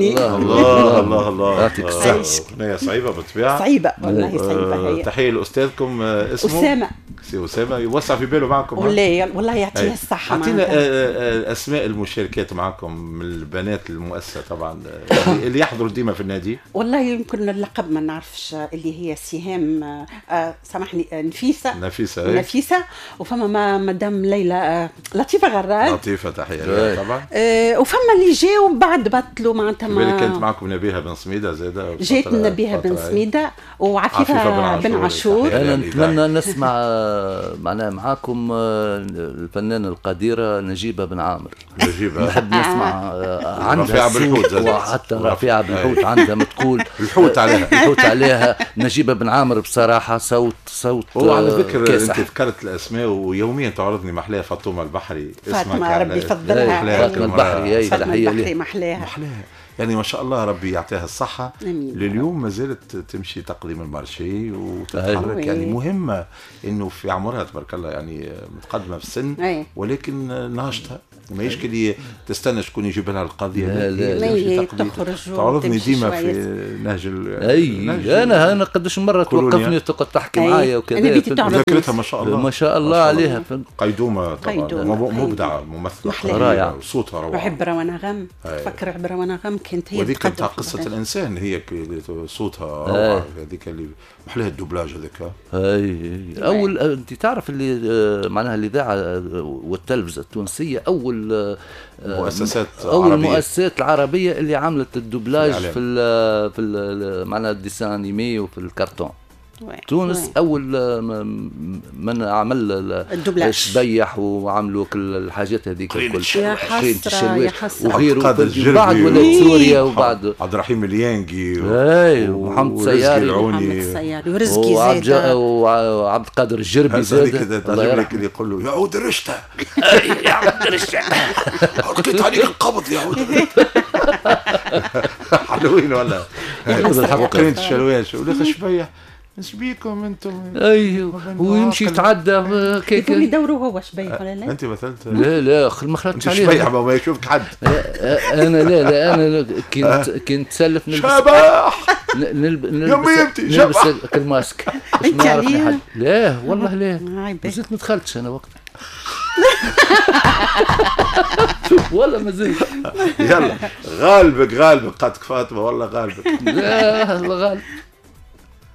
الله الله الله الله. يعطيك الصحة. أغنية صعيبة بالطبيعة. صعيبة والله صعيبة هي. تحية لأستاذكم اسمه أسامة. سي أسامة يوسع في باله معكم. والله يعطيه الصحة. أعطينا أسماء المشاركات معكم من البنات المؤسسة طبعا اللي يحضروا ديما في النادي. والله يمكن اللقب ما نعرفش، اللي هي سهام سامحني نفيسة وفما مدام ليلى لطيفة غراد. لطيفة تحية طبعا. وفما اللي جاوا بعد بطلوا معناتها. بالك كانت معكم نبيها بن سميدة زادة. جات نبيها بن سميدة وعفيفة بن عاشور. أنا نتمنى نسمع معناها معاكم الفنانة القديرة نجيبة بن عامر. نحب نسمع عندها بالحوت وحتى رفيعة بالحوت عندها ما تقول الحوت عليها نجيبة بن عامر بصراحة صوت وعلى فكرة أنت ذكرت الأسماء ويوميا تعرضني محلاها فاطمة البحري. فاطمة ربي يفضلها. فاطمة البحري تحية لها. محلاها يعني ما شاء الله ربي يعطيها الصحة. أمين. لليوم ما زالت تمشي تقديم المارشي وتتحرك. يعني مهمة إنه في عمرها تبارك الله يعني متقدمة في السن ولكن ناشطة ما يشكل تستنى شكون يجيب لها القضية. لا تخرج تعرضني ديما في نهج أنا قداش مرة توقفني تقعد تحكي معايا وكذا. ذاكرتها ما شاء الله ما شاء الله عليها. قيدومة طبعا مبدعة ممثلة رائعة صوتها روعة. وحب روانة غم. تفكر عبر روانة غم كانت هي وذيك نتاع قصة الإنسان هي صوتها روعة. هذيك اللي محلها الدوبلاج هذاك. أول أنت تعرف اللي معناها الإذاعة والتلفزة التونسية أول مؤسسات العربية اللي عملت الدوبلاج في معناها الديسان أنيمي وفي الكرتون. تونس أول من عمل الشبيح وعملوا كل الحاجات هذيك الكل. يا حسرة وغيره بعد ولا سوريا وبعد عبد الرحيم اليانجي ومحمد السياري ورزقي زاد وعبد القادر الجربي زاد. الله يرحمه اللي يقول له يا عود رشته يا عود رشته لقيت عليك القبض يا عود. حلوين ولا وقريت الشلواش ولا خشبيح ايش بيكم انتم. ايوه ويمشي يتعدى كيف يدوروا هو شبيح ولا لا؟ انت مثلت لا ما خلطتش عليه شبيح ما يشوفك حد. انا لا انا كنت تسلف شبح نلبس الماسك باش ما يعرفني حد. لا والله لا مازلت ما دخلتش انا وقت. والله ما زلت. يلا غالبك قاتك فاطمه والله غالبك. لا غالب.